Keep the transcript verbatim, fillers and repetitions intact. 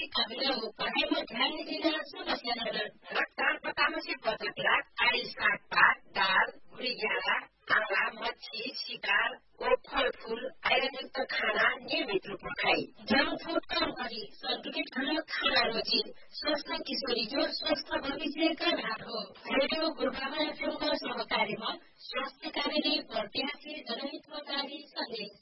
काबिल पढ़ाइमा ध्यान दिँदैन समस्या रक्तचाप तामसिक बचत लाख आड़ी सागपात दाल गुडी ज्याला आँला मच्छी शिकार ओ फलफूल आइरनयुक्त खाना नियमित रूपमा खाई जंक फूड कम गरी सन्तुलित खाना खाना रोजी स्वस्थ किशोरी जो स्वस्थ भविष्यका आधार हो। रेडियो गुरुबाबा एफएमको सहकार्यमा स्वास्थ्य कार्यले प्रत्याशी जनहितको लागि सन्देश